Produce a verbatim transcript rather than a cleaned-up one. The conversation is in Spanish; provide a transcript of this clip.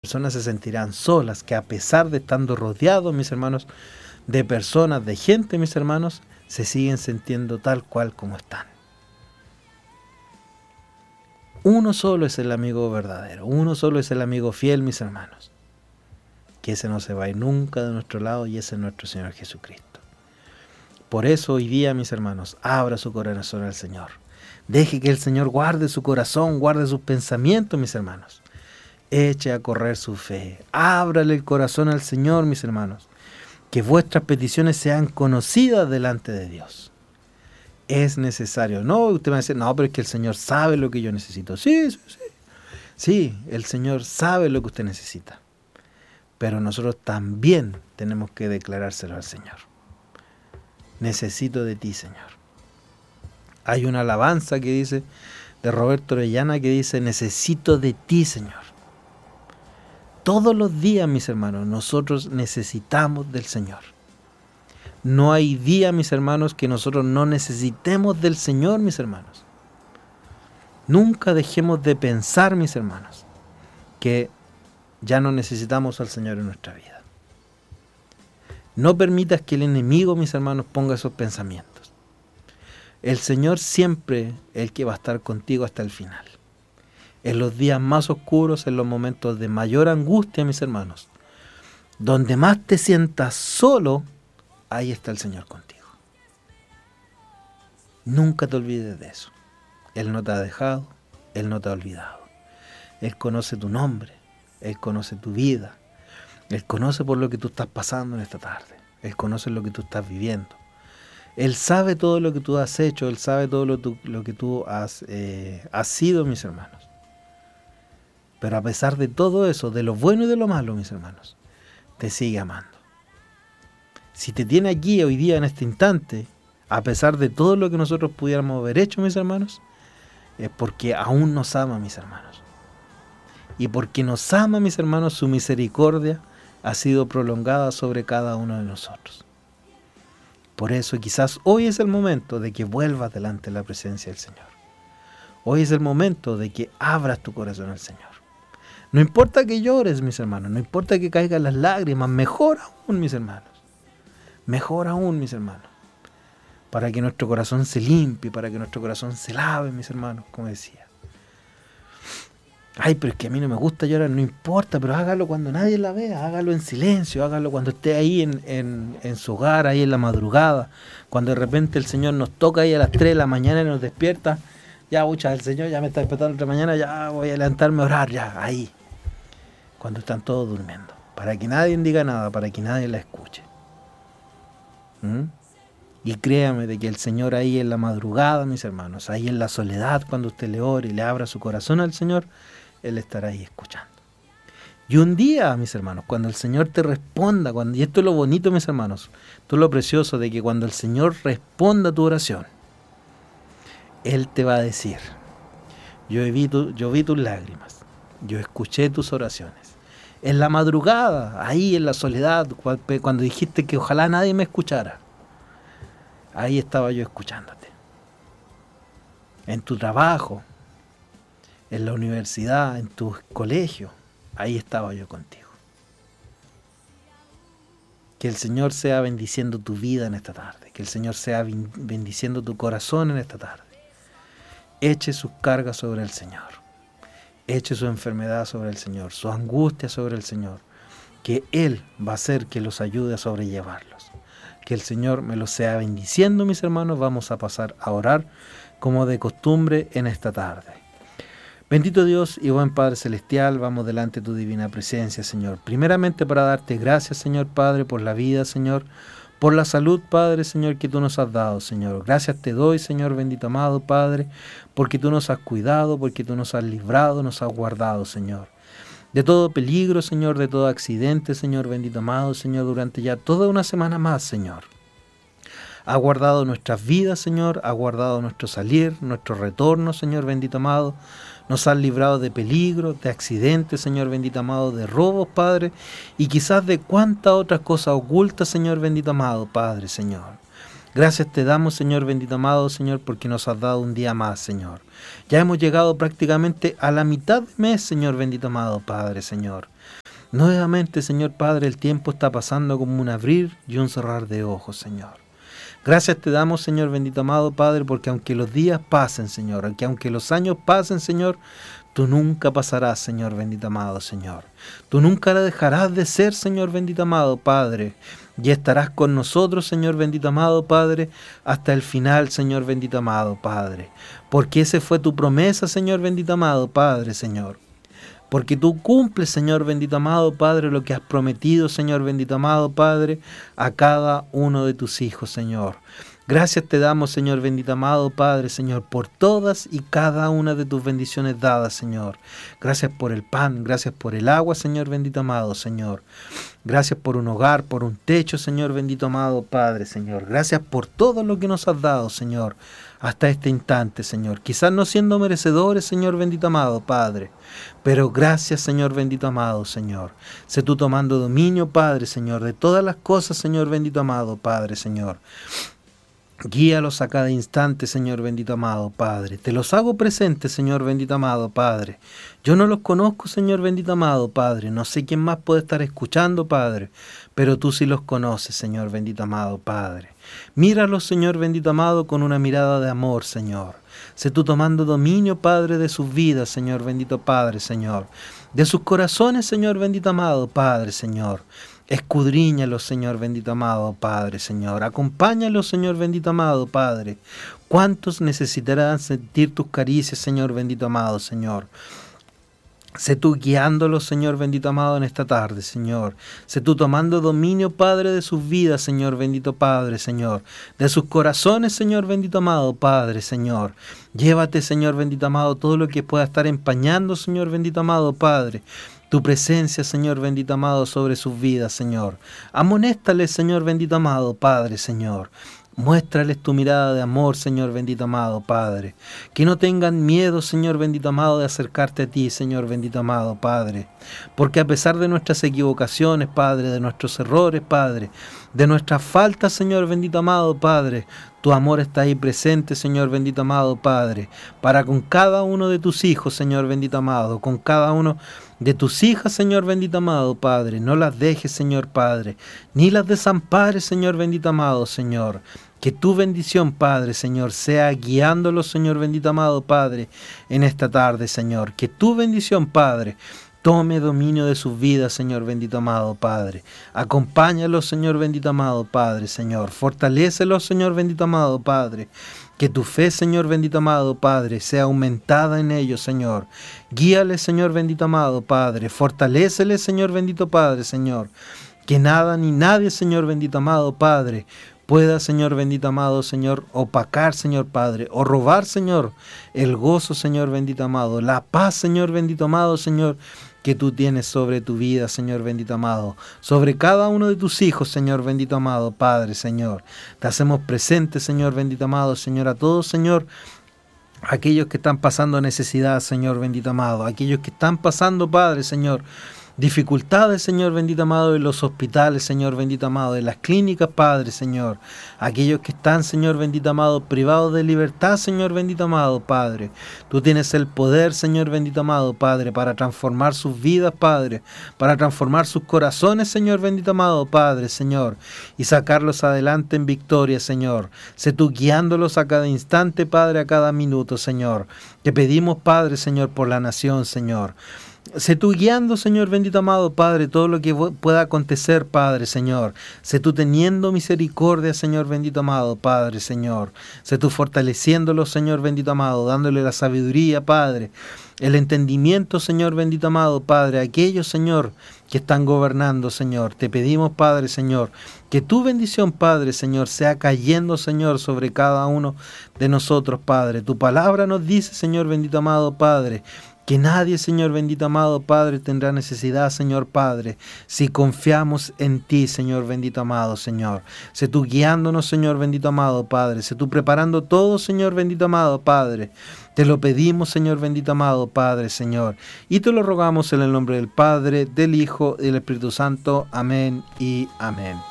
personas se sentirán solas, que a pesar de estando rodeados, mis hermanos, de personas, de gente, mis hermanos, se siguen sintiendo tal cual como están. Uno solo es el amigo verdadero, uno solo es el amigo fiel, mis hermanos, que ese no se va a ir nunca de nuestro lado, y ese es nuestro Señor Jesucristo. Por eso hoy día, mis hermanos, abra su corazón al Señor. Deje que el Señor guarde su corazón, guarde sus pensamientos, mis hermanos. Eche a correr su fe. Ábrale el corazón al Señor, mis hermanos. Que vuestras peticiones sean conocidas delante de Dios. Es necesario. No, usted va a decir, no, pero es que el Señor sabe lo que yo necesito. Sí, sí, sí. Sí, el Señor sabe lo que usted necesita. Pero nosotros también tenemos que declarárselo al Señor. Necesito de ti, Señor. Hay una alabanza que dice, de Roberto Orellana, que dice, necesito de ti, Señor. Todos los días, mis hermanos, nosotros necesitamos del Señor. No hay día, mis hermanos, que nosotros no necesitemos del Señor, mis hermanos. Nunca dejemos de pensar, mis hermanos, que ya no necesitamos al Señor en nuestra vida. No permitas que el enemigo, mis hermanos, ponga esos pensamientos. El Señor siempre es el que va a estar contigo hasta el final. En los días más oscuros, en los momentos de mayor angustia, mis hermanos, donde más te sientas solo, ahí está el Señor contigo. Nunca te olvides de eso. Él no te ha dejado, Él no te ha olvidado. Él conoce tu nombre, Él conoce tu vida, Él conoce por lo que tú estás pasando en esta tarde, Él conoce lo que tú estás viviendo. Él sabe todo lo que tú has hecho, Él sabe todo lo, tu, lo que tú has, eh, has sido, mis hermanos. Pero a pesar de todo eso, de lo bueno y de lo malo, mis hermanos, te sigue amando. Si te tiene aquí hoy día en este instante, a pesar de todo lo que nosotros pudiéramos haber hecho, mis hermanos, es porque aún nos ama, mis hermanos. Y porque nos ama, mis hermanos, su misericordia ha sido prolongada sobre cada uno de nosotros. Por eso quizás hoy es el momento de que vuelvas delante de la presencia del Señor. Hoy es el momento de que abras tu corazón al Señor. No importa que llores, mis hermanos, no importa que caigan las lágrimas, mejor aún, mis hermanos. Mejor aún, mis hermanos. Para que nuestro corazón se limpie, para que nuestro corazón se lave, mis hermanos, como decía. Ay, pero es que a mí no me gusta llorar, no importa, pero hágalo cuando nadie la vea, hágalo en silencio, hágalo cuando esté ahí en, en, en su hogar, ahí en la madrugada, cuando de repente el Señor nos toca ahí a las tres de la mañana y nos despierta. Ya, mucha, el Señor ya me está despertando otra mañana, ya voy a levantarme a orar, ya, ahí. Cuando están todos durmiendo, para que nadie diga nada, para que nadie la escuche. ¿Mm? Y créame de que el Señor ahí en la madrugada, mis hermanos, ahí en la soledad, cuando usted le ore y le abra su corazón al Señor, Él estará ahí escuchando. Y un día, mis hermanos, cuando el Señor te responda, cuando, y esto es lo bonito, mis hermanos, esto es lo precioso, de que cuando el Señor responda a tu oración, Él te va a decir, yo vi, tu, yo vi tus lágrimas, yo escuché tus oraciones. En la madrugada, ahí en la soledad, cuando dijiste que ojalá nadie me escuchara, ahí estaba yo escuchándote. En tu trabajo, en la universidad, en tu colegio, ahí estaba yo contigo. Que el Señor sea bendiciendo tu vida en esta tarde, que el Señor sea bendiciendo tu corazón en esta tarde. Eche sus cargas sobre el Señor. Eche su enfermedad sobre el Señor, su angustia sobre el Señor, que Él va a hacer que los ayude a sobrellevarlos. Que el Señor me los sea bendiciendo, mis hermanos. Vamos a pasar a orar como de costumbre en esta tarde. Bendito Dios y buen Padre Celestial, vamos delante de tu divina presencia, Señor. Primeramente para darte gracias, Señor Padre, por la vida, Señor, por la salud, Padre, Señor, que tú nos has dado, Señor. Gracias te doy, Señor, bendito amado, Padre, porque tú nos has cuidado, porque tú nos has librado, nos has guardado, Señor. De todo peligro, Señor, de todo accidente, Señor, bendito amado, Señor, durante ya toda una semana más, Señor. Ha guardado nuestras vidas, Señor, ha guardado nuestro salir, nuestro retorno, Señor, bendito amado. Nos has librado de peligro, de accidentes, Señor bendito amado, de robos, Padre, y quizás de cuántas otras cosas ocultas, Señor bendito amado, Padre, Señor. Gracias te damos, Señor bendito amado, Señor, porque nos has dado un día más, Señor. Ya hemos llegado prácticamente a la mitad del mes, Señor bendito amado, Padre, Señor. Nuevamente, Señor Padre, el tiempo está pasando como un abrir y un cerrar de ojos, Señor. Gracias te damos, Señor bendito amado Padre, porque aunque los días pasen, Señor, aunque, aunque los años pasen, Señor, tú nunca pasarás, Señor bendito amado, Señor. Tú nunca la dejarás de ser, Señor bendito amado Padre. Y estarás con nosotros, Señor bendito amado Padre, hasta el final, Señor bendito amado Padre. Porque esa fue tu promesa, Señor bendito amado Padre, Señor. Porque tú cumples, Señor bendito amado Padre, lo que has prometido, Señor bendito amado Padre, a cada uno de tus hijos, Señor. Gracias te damos, Señor bendito amado Padre, Señor, por todas y cada una de tus bendiciones dadas, Señor. Gracias por el pan, gracias por el agua, Señor bendito amado, Señor. Gracias por un hogar, por un techo, Señor bendito amado Padre, Señor. Gracias por todo lo que nos has dado, Señor, hasta este instante, Señor. Quizás no siendo merecedores, Señor bendito amado Padre, pero gracias, Señor bendito amado, Señor. Sé tú tomando dominio, Padre, Señor, de todas las cosas, Señor bendito amado Padre, Señor. Guíalos a cada instante, Señor bendito amado Padre. Te los hago presentes, Señor bendito amado Padre. Yo no los conozco, Señor bendito amado Padre. No sé quién más puede estar escuchando, Padre, pero tú sí los conoces, Señor bendito amado Padre. Míralos, Señor bendito amado, con una mirada de amor, Señor. Sé tú tomando dominio, Padre, de sus vidas, Señor bendito Padre, Señor. De sus corazones, Señor bendito amado Padre, Señor. Escudriñalos, Señor bendito amado Padre, Señor. Acompáñalos, Señor bendito amado Padre. ¿Cuántos necesitarán sentir tus caricias, Señor bendito amado, Señor? Sé tú guiándolos, Señor bendito amado, en esta tarde, Señor. Sé tú tomando dominio, Padre, de sus vidas, Señor bendito Padre, Señor. De sus corazones, Señor bendito amado Padre, Señor. Llévate, Señor bendito amado, todo lo que pueda estar empañando, Señor bendito amado Padre. Tu presencia, Señor bendito amado, sobre sus vidas, Señor. Amonéstales, Señor bendito amado Padre, Señor. Muéstrales tu mirada de amor, Señor bendito amado Padre. Que no tengan miedo, Señor bendito amado, de acercarte a ti, Señor bendito amado Padre. Porque a pesar de nuestras equivocaciones, Padre, de nuestros errores, Padre, de nuestras faltas, Señor bendito amado Padre, tu amor está ahí presente, Señor bendito amado Padre, para con cada uno de tus hijos, Señor bendito amado, con cada uno de tus hijas, Señor bendito amado Padre. No las dejes, Señor Padre, ni las desampares, Señor bendito amado, Señor. Que tu bendición, Padre, Señor, sea guiándolos, Señor bendito amado Padre, en esta tarde, Señor. Que tu bendición, Padre, tome dominio de sus vidas, Señor bendito amado Padre. Acompáñalos, Señor bendito amado Padre, Señor. Fortalécelos, Señor bendito amado Padre. Que tu fe, Señor bendito amado Padre, sea aumentada en ellos, Señor. Guíales, Señor bendito amado Padre. Fortaléceles, Señor bendito Padre, Señor. Que nada ni nadie, Señor bendito amado Padre, pueda, Señor bendito amado, Señor, opacar, Señor Padre, o robar, Señor, el gozo, Señor bendito amado, la paz, Señor bendito amado, Señor, que tú tienes sobre tu vida, Señor bendito amado, sobre cada uno de tus hijos, Señor bendito amado, Padre, Señor. Te hacemos presentes, Señor bendito amado, Señor, a todos, Señor, aquellos que están pasando necesidad, Señor bendito amado, aquellos que están pasando, Padre, Señor, dificultades, Señor bendito amado, en los hospitales, Señor bendito amado, en las clínicas, Padre, Señor. Aquellos que están, Señor bendito amado, privados de libertad, Señor bendito amado, Padre. Tú tienes el poder, Señor bendito amado, Padre, para transformar sus vidas, Padre, para transformar sus corazones, Señor bendito amado, Padre, Señor, y sacarlos adelante en victoria, Señor. Sé tú guiándolos a cada instante, Padre, a cada minuto, Señor. Te pedimos, Padre, Señor, por la nación, Señor. Sé tú guiando, Señor bendito amado, Padre, todo lo que pueda acontecer, Padre, Señor. Sé tú teniendo misericordia, Señor bendito amado, Padre, Señor. Sé tú fortaleciéndolo, Señor bendito amado, dándole la sabiduría, Padre, el entendimiento, Señor bendito amado, Padre, a aquellos, Señor, que están gobernando, Señor. Te pedimos, Padre, Señor, que tu bendición, Padre, Señor, sea cayendo, Señor, sobre cada uno de nosotros, Padre. Tu palabra nos dice, Señor bendito amado, Padre, que nadie, Señor bendito amado Padre, tendrá necesidad, Señor Padre, si confiamos en ti, Señor bendito amado, Señor. Sé tú guiándonos, Señor bendito amado Padre. Sé tú preparando todo, Señor bendito amado Padre. Te lo pedimos, Señor bendito amado Padre, Señor. Y te lo rogamos en el nombre del Padre, del Hijo y del Espíritu Santo. Amén y amén.